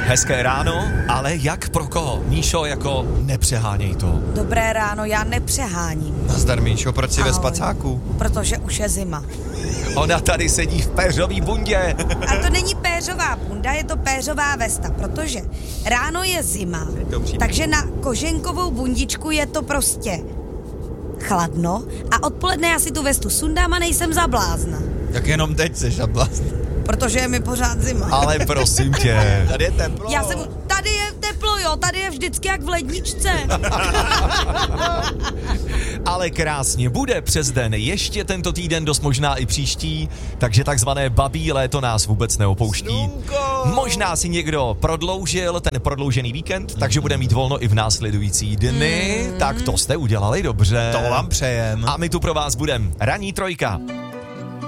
Hezké ráno, ale jak pro koho? Míšo, jako nepřeháněj to. Dobré ráno, já nepřeháním. Nazdar, Míšo, proč jsi ve Ahoj. spacáku? Protože už je zima. Ona tady sedí v péřový bundě. A to není péřová bunda, je to péřová vesta, protože ráno je zima, takže na koženkovou bundičku je to prostě chladno a odpoledne já si tu vestu sundám a nejsem za blázna. Tak jenom teď seš zablast. Protože je mi pořád zima. Ale prosím tě. Tady je teplo. Tady je teplo, jo, tady je vždycky jak v ledničce. Ale krásně bude přes den, ještě tento týden, dost možná i příští, takže takzvané babí léto nás vůbec neopouští. Slunko. Možná si někdo prodloužil ten prodloužený víkend, takže bude mít volno i v následující dny, tak to jste udělali dobře. To vám přejem. A my tu pro vás budeme. Ranní trojka.